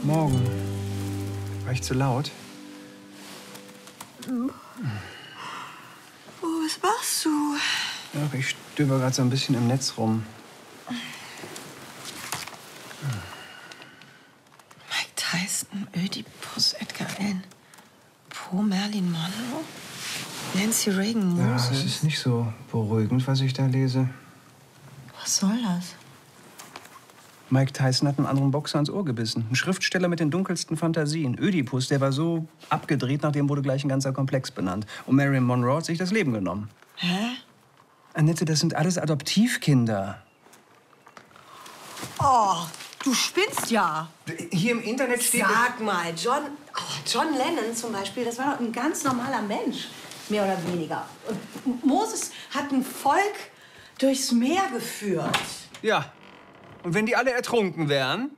Morgen. War ich zu laut? Oh, was machst du? Ja, ich stöber gerade so ein bisschen im Netz rum. Mike Tyson, Ödipus, Edgar Allan Poe, Marilyn Monroe, Nancy Reagan, Ja, Moses. es ist nicht so beruhigend, was ich da lese. Was soll das? Mike Tyson hat einem anderen Boxer ans Ohr gebissen. Ein Schriftsteller mit den dunkelsten Fantasien. Ödipus, der war so abgedreht, nach dem wurde gleich ein ganzer Komplex benannt. Und Marilyn Monroe hat sich das Leben genommen. Hä? Annette, das sind alles Adoptivkinder. Oh, du spinnst ja. Hier im Internet steht... Sag mal, John Lennon zum Beispiel, das war doch ein ganz normaler Mensch, mehr oder weniger. Und Moses hat ein Volk durchs Meer geführt. Ja. Und wenn die alle ertrunken wären?